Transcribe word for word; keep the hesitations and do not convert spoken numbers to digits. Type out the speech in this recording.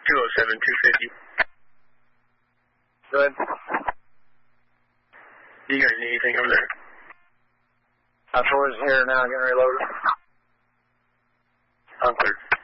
two oh seven, two fifty. Go ahead. Do you guys need anything over there? Our tours here now, getting reloaded. I'm clear.